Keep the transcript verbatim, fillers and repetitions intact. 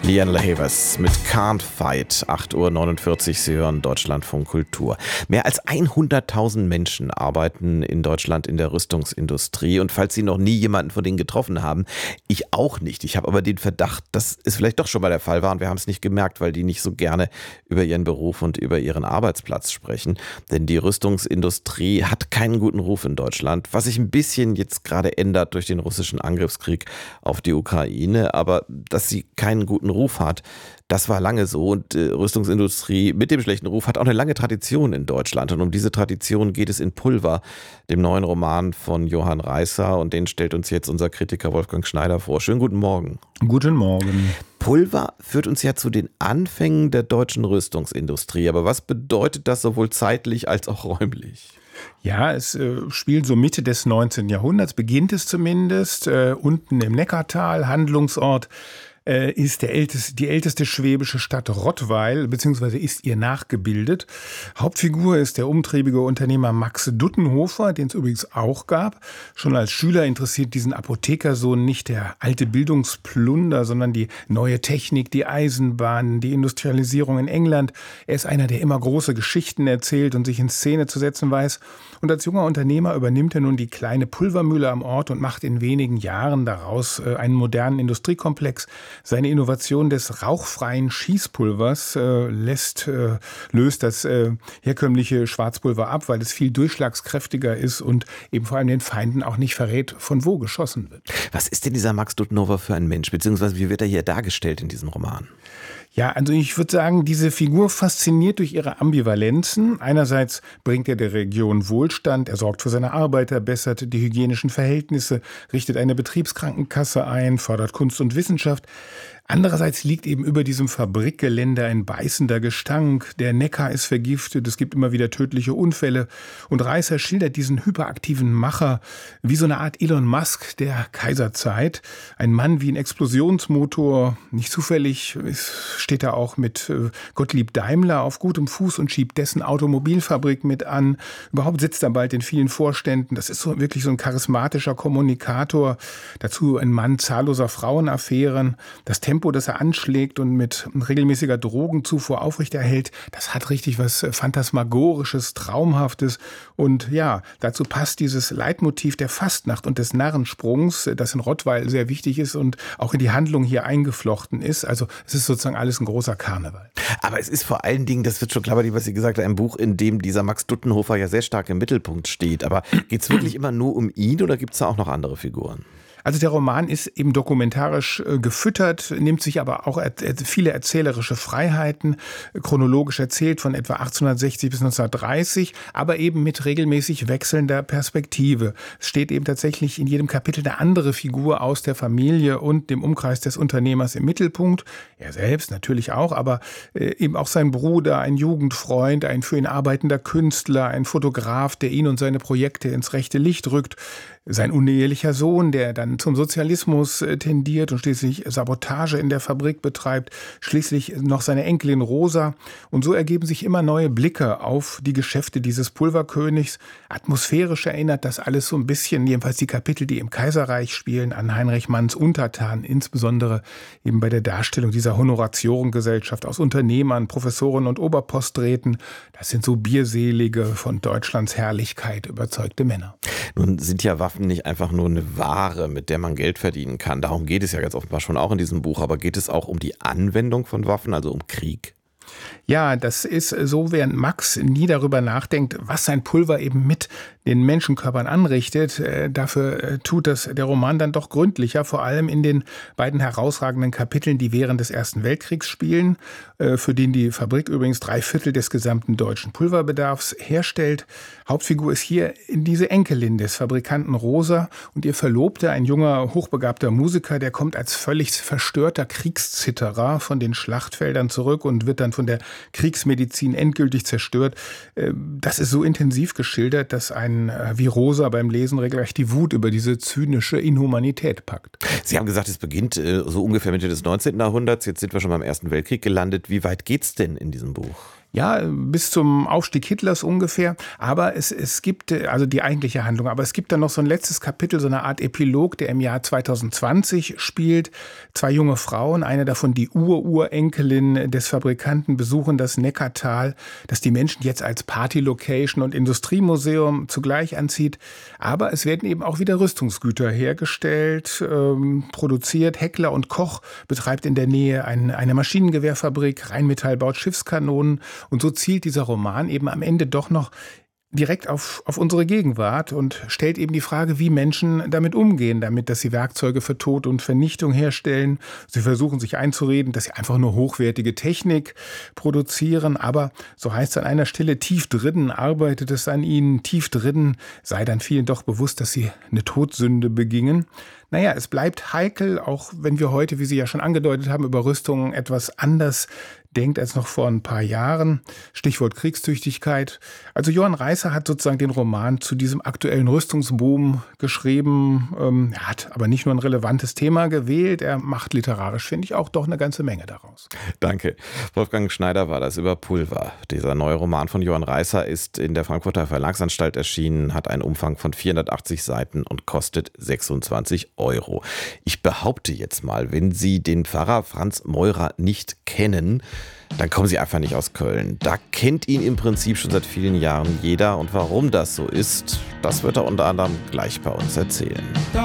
Lianne La Havas mit Can't Fight, acht Uhr neunundvierzig, Sie hören Deutschlandfunk Kultur. Mehr als hunderttausend Menschen arbeiten in Deutschland in der Rüstungsindustrie. Und falls Sie noch nie jemanden von denen getroffen haben, ich auch nicht. Ich habe aber den Verdacht, dass es vielleicht doch schon mal der Fall war und wir haben es nicht gemerkt, weil die nicht so gerne über ihren Beruf und über ihren Arbeitsplatz sprechen. Denn die Rüstungsindustrie hat keinen guten Ruf in Deutschland, was sich ein bisschen jetzt gerade ändert durch den russischen Angriffskrieg auf die Ukraine. Aber dass sie keinen guten Ruf hat, das war lange so, und äh, Rüstungsindustrie mit dem schlechten Ruf hat auch eine lange Tradition in Deutschland, und um diese Tradition geht es in Pulver, dem neuen Roman von Johann Reißer, und den stellt uns jetzt unser Kritiker Wolfgang Schneider vor. Schönen guten Morgen. Guten Morgen. Pulver führt uns ja zu den Anfängen der deutschen Rüstungsindustrie, aber was bedeutet das sowohl zeitlich als auch räumlich? Ja, es äh, spielt so Mitte des neunzehnten Jahrhunderts, beginnt es zumindest, äh, unten im Neckartal, Handlungsort äh, ist der älteste, die älteste schwäbische Stadt Rottweil, beziehungsweise ist ihr nachgebildet. Hauptfigur ist der umtriebige Unternehmer Max Duttenhofer, den es übrigens auch gab. Schon als Schüler interessiert diesen Apothekersohn nicht der alte Bildungsplunder, sondern die neue Technik, die Eisenbahn, die Industrialisierung in England. Er ist einer, der immer große Geschichten erzählt und sich in Szene zu setzen weiß. Und als junger Unternehmer übernimmt er nun die kleine Pulvermühle am Ort und macht in wenigen Jahren daraus einen modernen Industriekomplex. Seine Innovation des rauchfreien Schießpulvers äh, lässt, äh, löst das äh, herkömmliche Schwarzpulver ab, weil es viel durchschlagskräftiger ist und eben vor allem den Feinden auch nicht verrät, von wo geschossen wird. Was ist denn dieser Max Duttenhofer für ein Mensch, beziehungsweise wie wird er hier dargestellt in diesem Roman? Ja, also ich würde sagen, diese Figur fasziniert durch ihre Ambivalenzen. Einerseits bringt er der Region Wohlstand, er sorgt für seine Arbeiter, bessert die hygienischen Verhältnisse, richtet eine Betriebskrankenkasse ein, fördert Kunst und Wissenschaft. Andererseits liegt eben über diesem Fabrikgelände ein beißender Gestank. Der Neckar ist vergiftet, es gibt immer wieder tödliche Unfälle. Und Reißer schildert diesen hyperaktiven Macher wie so eine Art Elon Musk der Kaiserzeit. Ein Mann wie ein Explosionsmotor. Nicht zufällig steht er auch mit Gottlieb Daimler auf gutem Fuß und schiebt dessen Automobilfabrik mit an. Überhaupt sitzt er bald in vielen Vorständen. Das ist so wirklich so ein charismatischer Kommunikator. Dazu ein Mann zahlloser Frauenaffären. Das Tempo Tempo, das er anschlägt und mit regelmäßiger Drogenzufuhr aufrechterhält, das hat richtig was Phantasmagorisches, Traumhaftes. Und ja, dazu passt dieses Leitmotiv der Fastnacht und des Narrensprungs, das in Rottweil sehr wichtig ist und auch in die Handlung hier eingeflochten ist. Also es ist sozusagen alles ein großer Karneval. Aber es ist vor allen Dingen, das wird schon klar, was Sie gesagt haben, ein Buch, in dem dieser Max Duttenhofer ja sehr stark im Mittelpunkt steht. Aber geht es wirklich immer nur um ihn oder gibt es da auch noch andere Figuren? Also der Roman ist eben dokumentarisch äh, gefüttert, nimmt sich aber auch er, viele erzählerische Freiheiten, chronologisch erzählt von etwa achtzehnhundertsechzig bis neunzehnhundertdreißig, aber eben mit regelmäßig wechselnder Perspektive. Es steht eben tatsächlich in jedem Kapitel eine andere Figur aus der Familie und dem Umkreis des Unternehmers im Mittelpunkt. Er selbst natürlich auch, aber äh, eben auch sein Bruder, ein Jugendfreund, ein für ihn arbeitender Künstler, ein Fotograf, der ihn und seine Projekte ins rechte Licht rückt. Sein unehelicher Sohn, der dann zum Sozialismus tendiert und schließlich Sabotage in der Fabrik betreibt, schließlich noch seine Enkelin Rosa. Und so ergeben sich immer neue Blicke auf die Geschäfte dieses Pulverkönigs. Atmosphärisch erinnert das alles so ein bisschen, jedenfalls die Kapitel, die im Kaiserreich spielen, an Heinrich Manns Untertan, insbesondere eben bei der Darstellung dieser Honoratiorengesellschaft aus Unternehmern, Professoren und Oberposträten. Das sind so bierselige, von Deutschlands Herrlichkeit überzeugte Männer. Nun sind ja Waffen nicht einfach nur eine Ware, mit der man Geld verdienen kann. Darum geht es ja ganz offenbar schon auch in diesem Buch. Aber geht es auch um die Anwendung von Waffen, also um Krieg? Ja, das ist so, während Max nie darüber nachdenkt, was sein Pulver eben mit den Menschenkörpern anrichtet. Äh, dafür äh, tut das der Roman dann doch gründlicher, vor allem in den beiden herausragenden Kapiteln, die während des Ersten Weltkriegs spielen, äh, für den die Fabrik übrigens drei Viertel des gesamten deutschen Pulverbedarfs herstellt. Hauptfigur ist hier diese Enkelin des Fabrikanten Rosa und ihr Verlobter, ein junger, hochbegabter Musiker, der kommt als völlig verstörter Kriegszitterer von den Schlachtfeldern zurück und wird dann von der Kriegsmedizin endgültig zerstört. Das ist so intensiv geschildert, dass ein wie Rosa beim Lesen regelrecht die Wut über diese zynische Inhumanität packt. Sie haben gesagt, es beginnt so ungefähr Mitte des neunzehnten Jahrhunderts. Jetzt sind wir schon beim Ersten Weltkrieg gelandet. Wie weit geht's denn in diesem Buch? Ja, bis zum Aufstieg Hitlers ungefähr. Aber es, es gibt, also die eigentliche Handlung, aber es gibt dann noch so ein letztes Kapitel, so eine Art Epilog, der im Jahr zweitausendzwanzig spielt. Zwei junge Frauen, eine davon die Ururenkelin des Fabrikanten, besuchen das Neckartal, das die Menschen jetzt als Party-Location und Industriemuseum zugleich anzieht. Aber es werden eben auch wieder Rüstungsgüter hergestellt, ähm, produziert. Heckler und Koch betreibt in der Nähe ein, eine Maschinengewehrfabrik, Rheinmetall baut Schiffskanonen. Und so zielt dieser Roman eben am Ende doch noch direkt auf, auf unsere Gegenwart und stellt eben die Frage, wie Menschen damit umgehen, damit, dass sie Werkzeuge für Tod und Vernichtung herstellen. Sie versuchen sich einzureden, dass sie einfach nur hochwertige Technik produzieren, aber so heißt es an einer Stelle, tief drinnen arbeitet es an ihnen, tief drinnen sei dann vielen doch bewusst, dass sie eine Todsünde begingen. Naja, es bleibt heikel, auch wenn wir heute, wie Sie ja schon angedeutet haben, über Rüstungen etwas anders denkt als noch vor ein paar Jahren. Stichwort Kriegstüchtigkeit. Also Johann Reißer hat sozusagen den Roman zu diesem aktuellen Rüstungsboom geschrieben. Ähm, er hat aber nicht nur ein relevantes Thema gewählt, er macht literarisch, finde ich, auch doch eine ganze Menge daraus. Danke. Wolfgang Schneider war das über Pulver. Dieser neue Roman von Johann Reißer ist in der Frankfurter Verlagsanstalt erschienen, hat einen Umfang von vierhundertachtzig Seiten und kostet sechsundzwanzig Euro. Ich behaupte jetzt mal, wenn Sie den Pfarrer Franz Meurer nicht kennen, dann kommen Sie einfach nicht aus Köln. Da kennt ihn im Prinzip schon seit vielen Jahren jeder. Und warum das so ist, das wird er unter anderem gleich bei uns erzählen.